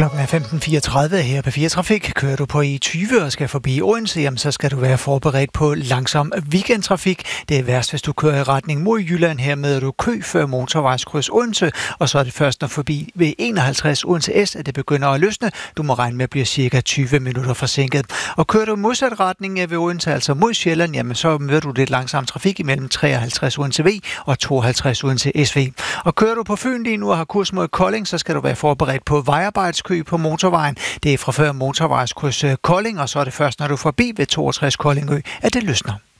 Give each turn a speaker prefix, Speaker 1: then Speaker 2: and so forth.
Speaker 1: Klokken er 15.34 her på 4 Trafik. Kører du på E20 og skal forbi Odense, jamen, så skal du være forberedt på langsom weekendtrafik. Det er værst, hvis du kører i retning mod Jylland. Her med du kø før motorvejskryds Odense, og så er det først når forbi ved 51 Odense S, at det begynder at løsne. Du må regne med at blive cirka 20 minutter forsinket. Og kører du modsat retning ved Odense, altså mod Sjælland, jamen, så møder du lidt langsom trafik imellem 53 Odense V og 52 Odense SV. Og kører du på Fyn lige nu og har kurs mod Kolding, så skal du være forberedt på vejarbejdskø på motorvejen. Det er fra før motorvejskryds Kolding, og så er det først, når du er forbi ved 62 Koldingø, at det løsner.